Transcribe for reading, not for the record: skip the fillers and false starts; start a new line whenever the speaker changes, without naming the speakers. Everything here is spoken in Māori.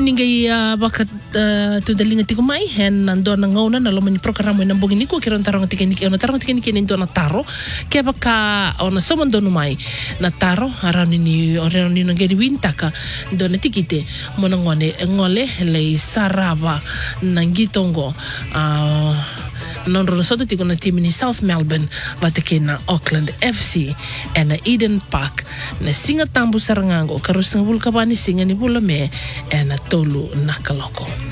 ninguém baka tu dalinga tiku mai hen nandona ngauna na lomani programa na bongi niku kira tarong tikeniki ona tarong tikeniki ni dona taro ke baka ona somandonu mai na taro arani ni oreni no ngedi wintaka dona tikite mona ngole le sarava nangitongo non rosoto tiko na team ni South Melbourne batake na Auckland FC en na Eden Park na singa tambu sarangango karusang bulkabani singa ni bulame en na tolu nakaloko.